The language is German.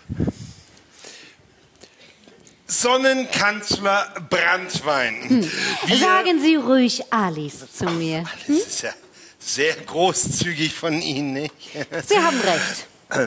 Sonnenkanzler Branntwein. Sagen Sie ruhig Alice zu mir. Das ist ja sehr großzügig von Ihnen, nicht? Sie haben recht.